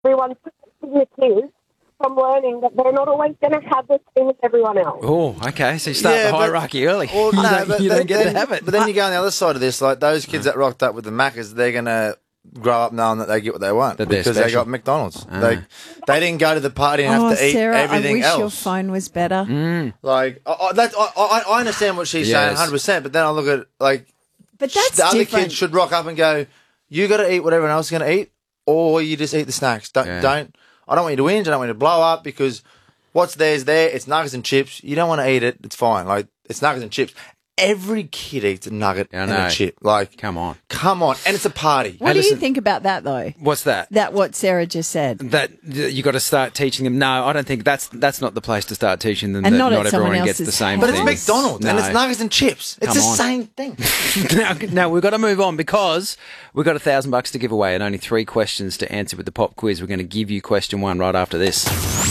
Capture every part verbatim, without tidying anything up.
everyone's protecting the kids from learning that they're not always going to have the same as everyone else. Oh, okay. So you start Yeah, the but- hierarchy early. Well, you no, don't, but you then, don't get then- to have it. But then you go on the other side of this, like those kids that rocked up with the Maccas, they're going to grow up knowing that they get what they want That they're because they special. got McDonald's. Ah. They they didn't go to the party and Oh, have to eat Sarah, I everything wish else. your phone was better. Mm. Like, I, I, that, I, I I understand what she's saying Yes. one hundred percent, but then I look at, like, But that's the other different. kids should rock up and go, you got to eat what everyone else is going to eat, or you just eat the snacks. Don't, Yeah. don't, I don't want you to whinge, I don't want you to blow up, because what's there's there, it's nuggets and chips. You don't want to eat it, it's fine. Like, it's nuggets and chips. Every kid eats a nugget Yeah, I and know. a chip. Like, Come on. come on. And it's a party. What Hey, do you listen- think about that, though? What's that? That what Sarah just said. That you got to start teaching them. No, I don't think that's that's not the place to start teaching them And that not not, at someone everyone gets else's the same But thing. it's McDonald's and No. it's nuggets and chips. It's Come the on. same thing. now, now we've got to move on because we've got a thousand bucks to give away and only three questions to answer with the pop quiz. We're going to give you question one right after this.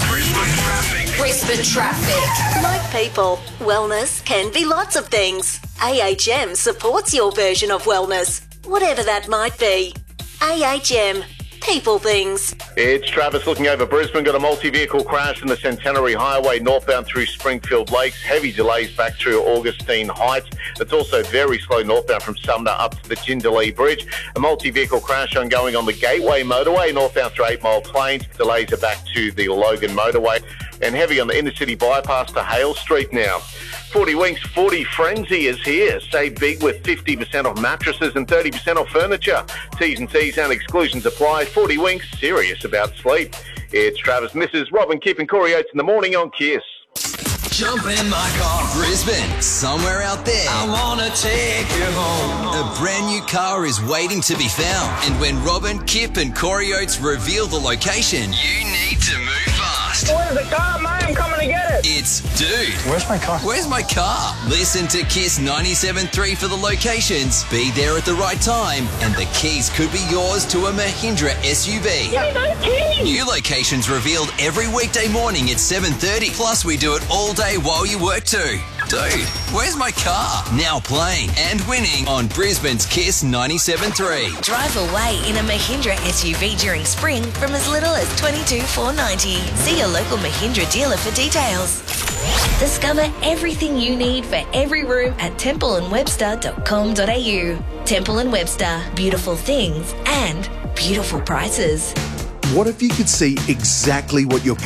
Brisbane traffic. Like people, wellness can be lots of things. A H M supports your version of wellness, whatever that might be. A H M, people things. It's Travis looking over Brisbane. Got a multi-vehicle crash in the Centenary Highway northbound through Springfield Lakes. Heavy delays back through Augustine Heights. It's also very slow northbound from Sumner up to the Jindalee Bridge. A multi-vehicle crash ongoing on the Gateway Motorway northbound through Eight Mile Plains. Delays are back to the Logan Motorway. And heavy on the inner-city bypass to Hale Street now. forty Winks, forty Frenzy is here. Save big with fifty percent off mattresses and thirty percent off furniture. T's and C's and exclusions apply. forty Winks, serious about sleep. It's Travis, Missus Robin, Kip and Corey Oates in the morning on Kiss. Jump in my car, Brisbane, somewhere out there. I wanna take you home. A brand new car is waiting to be found. And when Robin, Kip and Corey Oates reveal the location, you need to move fast. Where's the car, mate? I'm coming to get it. It's Dude. Where's my car? Where's my car? Listen to Kiss ninety-seven point three for the locations. Be there at the right time, and the keys could be yours to a Mahindra S U V. Yeah, no kidding. New locations revealed every weekday morning at seven thirty. Plus, we do it all day while you work too. Dude, where's my car? Now playing and winning on Brisbane's Kiss ninety-seven point three. Drive away in a Mahindra S U V during spring from as little as twenty-two thousand four hundred ninety dollars. See your local Mahindra dealer for details. Discover everything you need for every room at temple and webster dot com dot a u. Temple and Webster, beautiful things and beautiful prices. What if you could see exactly what your